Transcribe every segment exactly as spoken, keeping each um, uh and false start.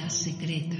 agenda secreta.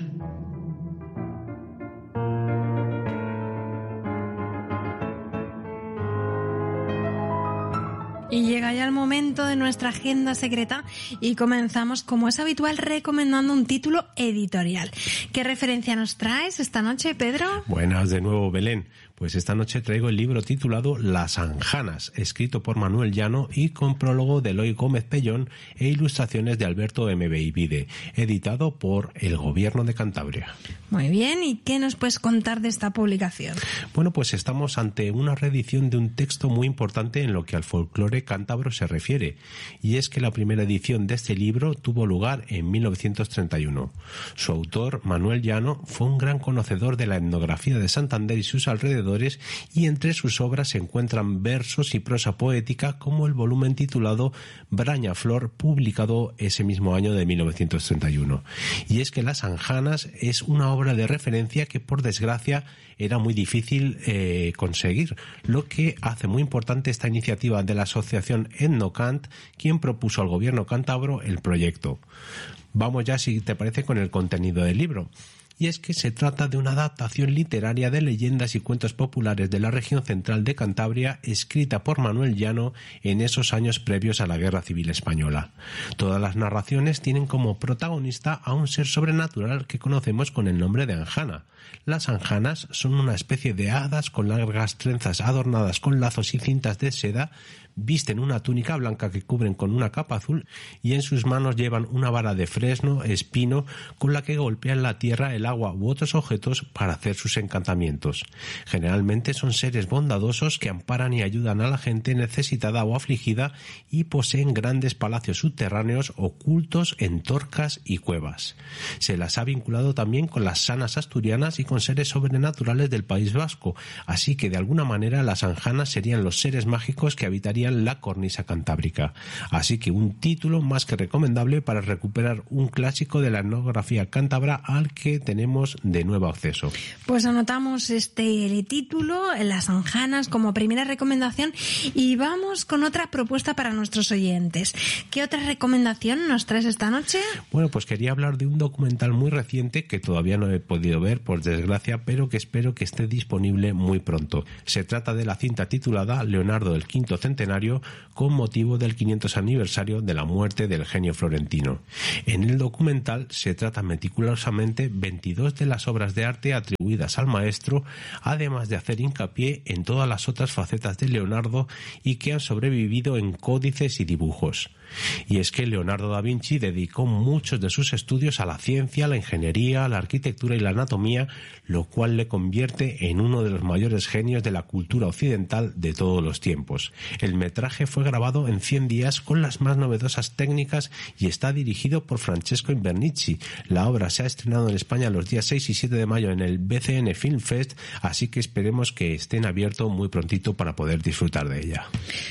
Y llega ya el momento de nuestra agenda secreta y comenzamos, como es habitual, recomendando un título editorial. ¿Qué referencia nos traes esta noche, Pedro? Buenas de nuevo, Belén. Pues esta noche traigo el libro titulado Las Anjanas, escrito por Manuel Llano y con prólogo de Eloy Gómez Pellón e ilustraciones de Alberto M. Beivide, editado por el Gobierno de Cantabria. Muy bien, ¿y qué nos puedes contar de esta publicación? Bueno, pues estamos ante una reedición de un texto muy importante en lo que al folclore cántabro se refiere, y es que la primera edición de este libro tuvo lugar en mil novecientos treinta y uno. Su autor, Manuel Llano, fue un gran conocedor de la etnografía de Santander y sus alrededores, y entre sus obras se encuentran versos y prosa poética como el volumen titulado Brañaflor, publicado ese mismo año de mil novecientos treinta y uno. Y es que Las Anjanas es una obra de referencia que por desgracia era muy difícil eh, conseguir, lo que hace muy importante esta iniciativa de la asociación Etnocant, quien propuso al gobierno cántabro el proyecto. Vamos ya, si te parece, con el contenido del libro. Y es que se trata de una adaptación literaria de leyendas y cuentos populares de la región central de Cantabria, escrita por Manuel Llano en esos años previos a la Guerra Civil Española. Todas las narraciones tienen como protagonista a un ser sobrenatural que conocemos con el nombre de Anjana. Las Anjanas son una especie de hadas con largas trenzas adornadas con lazos y cintas de seda, visten una túnica blanca que cubren con una capa azul y en sus manos llevan una vara de fresno, espino, con la que golpean la tierra, el agua u otros objetos para hacer sus encantamientos. Generalmente son seres bondadosos que amparan y ayudan a la gente necesitada o afligida y poseen grandes palacios subterráneos ocultos en torcas y cuevas. Se las ha vinculado también con las sanas asturianas y con seres sobrenaturales del País Vasco, así que de alguna manera las Anjanas serían los seres mágicos que habitarían la cornisa cantábrica. Así que un título más que recomendable para recuperar un clásico de la etnografía cántabra al que tenemos de nuevo acceso. Pues anotamos este título, Las Anjanas, como primera recomendación y vamos con otra propuesta para nuestros oyentes. ¿Qué otra recomendación nos traes esta noche? Bueno, pues quería hablar de un documental muy reciente que todavía no he podido ver, por desgracia, pero que espero que esté disponible muy pronto. Se trata de la cinta titulada Leonardo del Quinto Centenario, con motivo del quinientos aniversario de la muerte del genio florentino. En el documental se tratan meticulosamente veintidós de las obras de arte atribuidas al maestro, además de hacer hincapié en todas las otras facetas de Leonardo y que han sobrevivido en códices y dibujos. Y es que Leonardo da Vinci dedicó muchos de sus estudios a la ciencia, la ingeniería, la arquitectura y la anatomía, lo cual le convierte en uno de los mayores genios de la cultura occidental de todos los tiempos. El metraje fue grabado en cien días con las más novedosas técnicas y está dirigido por Francesco Invernici. La obra se ha estrenado en España los días seis y siete de mayo en el B C N Film Fest, así que esperemos que esté en abierto muy prontito para poder disfrutar de ella.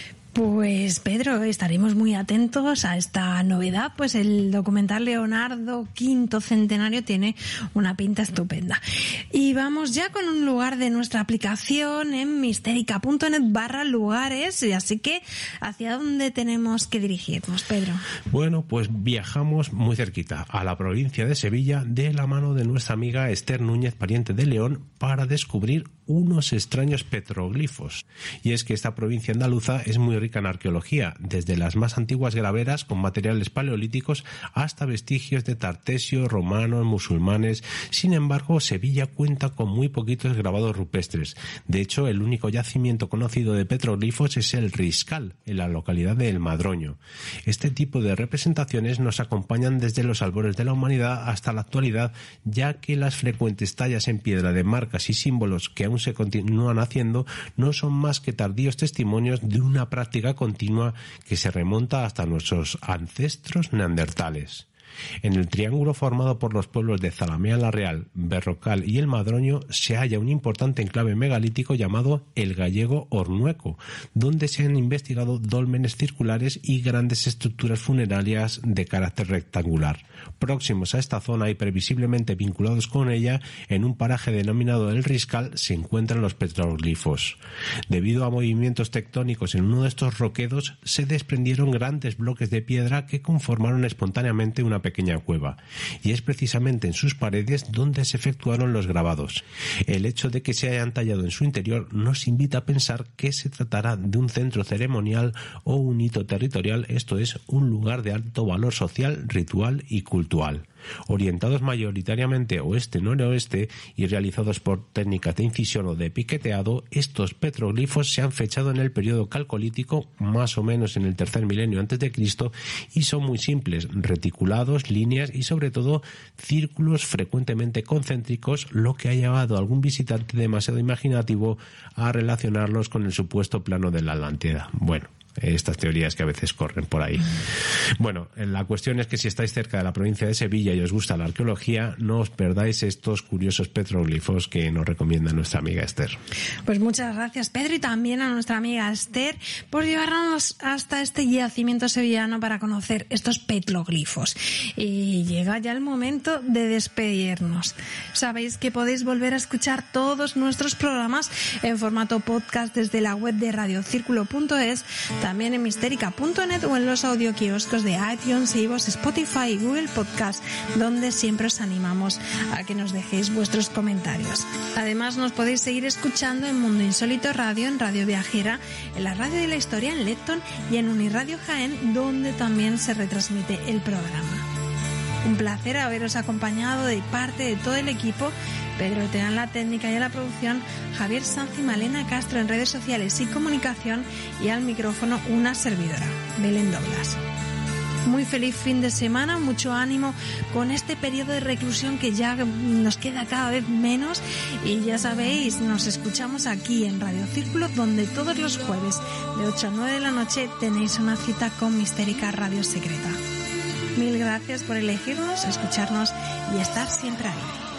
Pues Pedro, estaremos muy atentos a esta novedad, pues el documental Leonardo Quinto Centenario tiene una pinta estupenda. Y vamos ya con un lugar de nuestra aplicación en mistérica punto net barra lugares, así que ¿hacia dónde tenemos que dirigirnos, Pedro? Bueno, pues viajamos muy cerquita, a la provincia de Sevilla, de la mano de nuestra amiga Esther Núñez, pariente de León, para descubrir unos extraños petroglifos. Y es que esta provincia andaluza es muy rica en arqueología, desde las más antiguas graveras con materiales paleolíticos hasta vestigios de tartesio, romanos, musulmanes. Sin embargo, Sevilla cuenta con muy poquitos grabados rupestres. De hecho, el único yacimiento conocido de petroglifos es el Riscal, en la localidad de El Madroño. Este tipo de representaciones nos acompañan desde los albores de la humanidad hasta la actualidad, ya que las frecuentes tallas en piedra de marcas y símbolos que aún se continúan haciendo no son más que tardíos testimonios de una práctica continua que se remonta hasta nuestros ancestros neandertales. En el triángulo formado por los pueblos de Zalamea la Real, Berrocal y El Madroño se halla un importante enclave megalítico llamado El Gallego Ornueco, donde se han investigado dólmenes circulares y grandes estructuras funerarias de carácter rectangular. Próximos a esta zona y previsiblemente vinculados con ella, en un paraje denominado El Riscal, se encuentran los petroglifos. Debido a movimientos tectónicos en uno de estos roquedos, se desprendieron grandes bloques de piedra que conformaron espontáneamente una pequeña cueva, y es precisamente en sus paredes donde se efectuaron los grabados. El hecho de que se hayan tallado en su interior nos invita a pensar que se tratará de un centro ceremonial o un hito territorial, esto es, un lugar de alto valor social, ritual y cultural. Orientados mayoritariamente oeste-noroeste y realizados por técnicas de incisión o de piqueteado, estos petroglifos se han fechado en el periodo calcolítico, más o menos en el tercer milenio antes de Cristo, y son muy simples, reticulados, líneas y sobre todo círculos frecuentemente concéntricos, lo que ha llevado a algún visitante demasiado imaginativo a relacionarlos con el supuesto plano de la Atlántida. Bueno, estas teorías que a veces corren por ahí. Bueno, la cuestión es que si estáis cerca de la provincia de Sevilla y os gusta la arqueología, no os perdáis estos curiosos petroglifos que nos recomienda nuestra amiga Esther. Pues muchas gracias, Pedro, y también a nuestra amiga Esther por llevarnos hasta este yacimiento sevillano para conocer estos petroglifos. Y llega ya el momento de despedirnos. Sabéis que podéis volver a escuchar todos nuestros programas en formato podcast desde la web de radiocírculo punto es, también en mistérica punto net o en los audioquioscos de iTunes, iVoox, Spotify y Google Podcast, donde siempre os animamos a que nos dejéis vuestros comentarios. Además, nos podéis seguir escuchando en Mundo Insólito Radio, en Radio Viajera, en la Radio de la Historia en Lecton y en Uniradio Jaén, donde también se retransmite el programa. Un placer haberos acompañado de parte de todo el equipo. Pedro Ortega en la técnica y en la producción, Javier Sanz y Malena Castro en redes sociales y comunicación, y al micrófono una servidora, Belén Douglas. Muy feliz fin de semana, mucho ánimo con este periodo de reclusión que ya nos queda cada vez menos, y ya sabéis, nos escuchamos aquí en Radio Círculo, donde todos los jueves de ocho a nueve de la noche tenéis una cita con Mistérica Radio Secreta. Mil gracias por elegirnos, escucharnos y estar siempre ahí.